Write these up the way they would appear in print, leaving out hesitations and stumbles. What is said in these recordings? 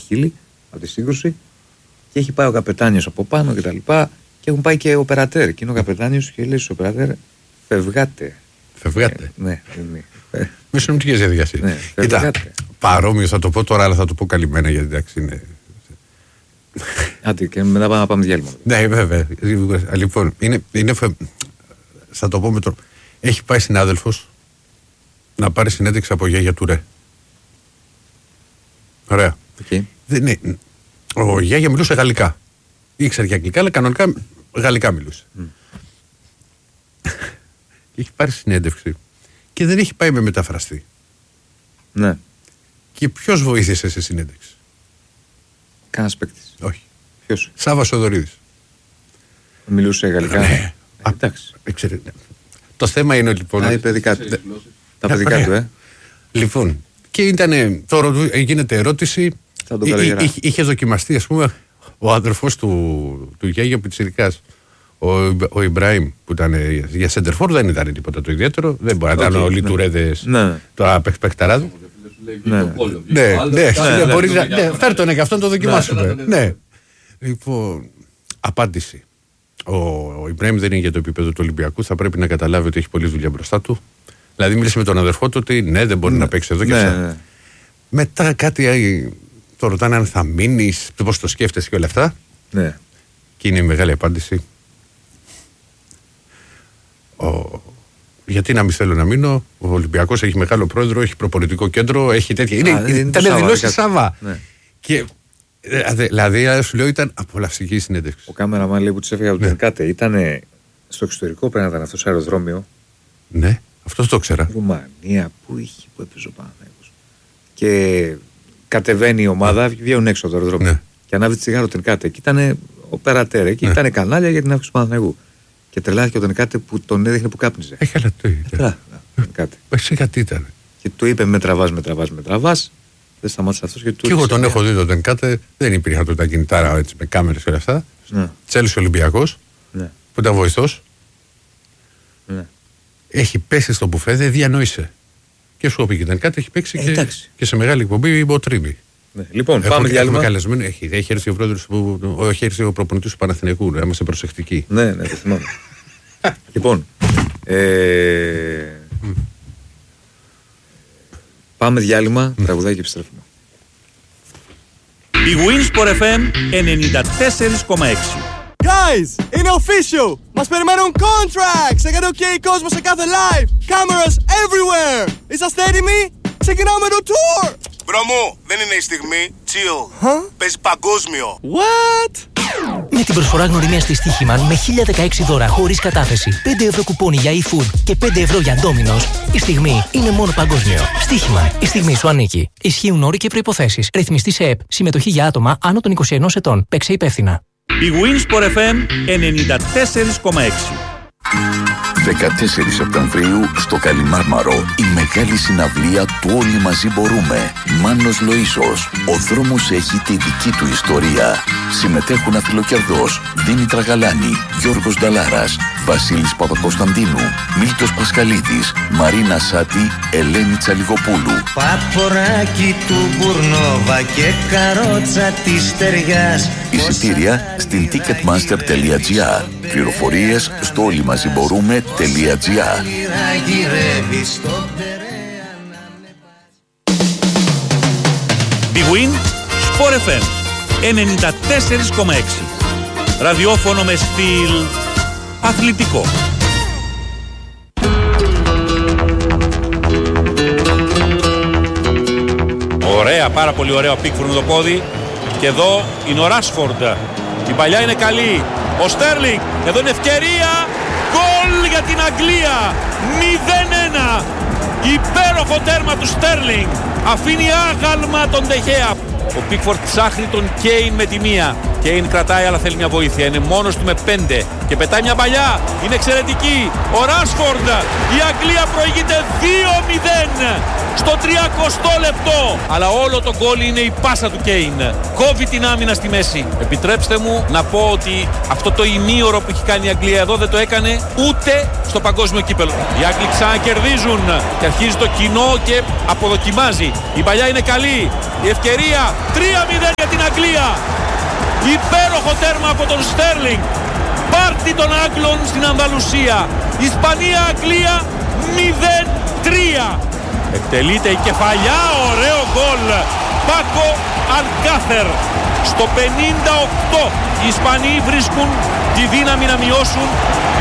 χείλη από τη σύγκρουση και έχει πάει ο καπετάνιος από πάνω κτλ. Και έχουν πάει και ο οπερατέρ. Και είναι ο καπετάνιος και λέει στον οπερατέρ, φευγάτε. Φευγάτε. Ναι. Με συνομιλικές διαδικασίες. Ναι, κοίτα, παρόμοιο θα το πω τώρα, αλλά θα το πω καλημέρα γιατί εντάξει είναι. Άντε, και μετά πάμε να πάμε διάλειμμα. Ναι, βέβαια. Λοιπόν, θα το πω με τρόπο. Έχει πάει συνάδελφος να πάρει συνέντευξη από γιαγιά του Ρε. Ωραία. Okay. Ο γιαγιά μιλούσε γαλλικά. Ήξερε και αγγλικά, αλλά κανονικά γαλλικά μιλούσε. Έχει πάρει συνέντευξη και δεν έχει πάει με μεταφραστή. Ναι. Και ποιος βοήθησε σε συνέντευξη? Κανένας παίκτης. Όχι. Ποιος? Σάββας Οδωρίδης. Μιλούσε γαλλικά. Ναι. Εντάξει. Το θέμα είναι λοιπόν. Τα παιδικά του, Λοιπόν, και ήταν. Τώρα γίνεται ερώτηση. Είχε δοκιμαστεί, ας πούμε, ο αδερφός του Γιάγια Πιτσιρικάς, ο Ιμπραήμ, που ήταν για σεντερφόρ, δεν ήταν τίποτα το ιδιαίτερο. Δεν μπορεί να ήταν όλοι τουρέδες το παιχταράδι. Ναι, μπορεί να. Φέρ' τον και αυτόν το δοκιμάσουμε. Ναι. Λοιπόν, απάντηση. Ο Ιμπραήμ δεν είναι για το επίπεδο του Ολυμπιακού. Θα πρέπει να καταλάβει ότι έχει πολλή δουλειά μπροστά του. Δηλαδή, μίλησε με τον αδερφό του ότι ναι, δεν μπορεί να παίξει εδώ και αυτά. Μετά κάτι. Το ρωτάνε αν θα μείνει, πώς το σκέφτεσαι και όλα αυτά. Ναι. Και είναι η μεγάλη απάντηση. Γιατί να μην θέλω να μείνω? Ο Ολυμπιακός έχει μεγάλο πρόεδρο, έχει προπονητικό κέντρο, έχει τέτοια. Ήταν δηλώσει Σάββα. Ναι. Και δηλαδή, σου λέω, ήταν απολαυστική η συνέντευξη. Ο κάμεραμαν λέει που του έφυγε από τον Κάτε. Ήταν στο εξωτερικό, πρέπει να ήταν αυτό στο αεροδρόμιο. Ναι, αυτό το ξέρα. Ρουμανία, που έπαιζε ο Παναθηναϊκός. Και κατεβαίνει η ομάδα, βγαίνουν έξω από το αεροδρόμιο. Ναι. Και ανάβει τη τσιγάρο τον Κάτε. Και ήταν ο περατέρ. Και ήταν κανάλια για την αύξηση του Παναθηναϊκού. Και τρελάθηκε τον Κάτε που τον έδειχνε που κάπνιζε. Έχει αλλά το ήταν. Εσύ γιατί ήταν. Και του είπε με τραβάς. Δεν σταμάτησε αυτό και του. Και εγώ τον έχω δει τον Κάτε. Δεν υπήρχαν τότε τα κινητάρα έτσι, με κάμερες και όλα αυτά. Ναι. Τσέλσι Ολυμπιακός. Ναι. Που ήταν βοηθός. Ναι. Έχει πέσει στο μπουφέ, δεν διανόησε. Και σου είπε τον Κάτε, έχει παίξει και σε μεγάλη εκπομπή υποτρίβει. Ναι. Λοιπόν, πάμε διάλειμμα. Έχει έρθει ο πρόεδρος έχει έρθει ο προπονητής του Παναθηναϊκού. Να είμαστε προσεκτικοί. Ναι, το θυμάμαι. Λοιπόν. Πάμε διάλειμμα, τραγουδάκι και επιστρέφουμε. Η Winsport FM 94,6. Guys, είναι official! Μας περιμένουν contracts! Εκατοκαίει κόσμο σε κάθε live! Cameras everywhere! Είσαστε έτοιμοι? Ξεκινάμε το tour! Μπρο μου, δεν είναι η στιγμή. Chill. Παίζει παγκόσμιο. What? Με την προσφορά γνωριμίας της Στοίχημαν με 1016 δώρα χωρίς κατάθεση, 5 ευρώ κουπόνι για eFood και 5 ευρώ για Domino's, η στιγμή είναι μόνο παγκόσμιο. Στοίχημαν, η στιγμή σου ανήκει. Ισχύουν όροι και προϋποθέσεις. Ρυθμιστή σε ΕΠ. Συμμετοχή για άτομα άνω των 21 ετών. Παίξε υπεύθυνα. Η Winsport FM 94,6. 14 Σεπτεμβρίου στο Καλιμάρμαρο η μεγάλη συναυλία του Όλοι Μαζί Μπορούμε. Μάνος Λοΐσος. Ο δρόμος έχει τη δική του ιστορία. Συμμετέχουν Αφιλοκερδός, Δήμητρα Γαλάνη, Γιώργος Νταλάρας, Βασίλης Παπακοσταντίνου, Μίλτος Πασχαλίδης, Μαρίνα Σάτη, Ελένη Τσαλιγοπούλου. Παποράκι του Μπουρνόβα και καρότσα της Στεριάς. Εισιτήρια στην ticketmaster.gr. Πληροφορίες στο όλοιμαζιμπορούμε.gr. Big Win Sport FM 94,6. Ραδιόφωνο με στυλ αθλητικό. Ωραία, πάρα πολύ ωραίο Πίκφορντ με το πόδι. Και εδώ είναι ο Ράσφορντ. Η παλιά είναι καλή. Ο Στέρλινγκ, εδώ είναι ευκαιρία. Γκολ για την Αγγλία. 0-1. Υπέροχο τέρμα του Στέρλινγκ. Αφήνει άγαλμα τον Ντεχέα. Ο Πίκφορντ ψάχνει τον Κέιν με τη μία. Κέιν κρατάει αλλά θέλει μια βοήθεια. Είναι μόνος του με 5 και πετάει μια παλιά. Είναι εξαιρετική. Ο Ράσφορντ. Η Αγγλία προηγείται 2-0 στο 30ο λεπτό. Αλλά όλο το γκολ είναι η πάσα του Κέιν. Κόβει την άμυνα στη μέση. Επιτρέψτε μου να πω ότι αυτό το ημίωρο που έχει κάνει η Αγγλία εδώ δεν το έκανε ούτε στο παγκόσμιο κύπελλο. Οι Άγγλοι ξανακερδίζουν και αρχίζει το κοινό και αποδοκιμάζει. Η παλιά είναι καλή. Η ευκαιρία 3-0 για Αγγλία. Υπέροχο τέρμα από τον Στέρλινγκ. Πάρτι των Άγγλων στην Ανδαλουσία. Ισπανία-Αγγλία 0-3. Εκτελείται η κεφαλιά, ωραίο γκολ. Πάκο Αλκάθερ. Στο 58 οι Ισπανοί βρίσκουν τη δύναμη να μειώσουν.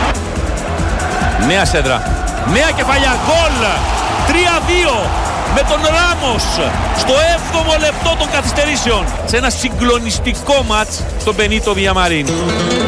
Νέα σέντρα, νέα κεφαλιά, γκολ. 3-2 με τον Ράμος στο 7ο λεπτό των καθυστερήσεων. Σε ένα συγκλονιστικό μάτς στον Μπενίτο Βιαμαρίν.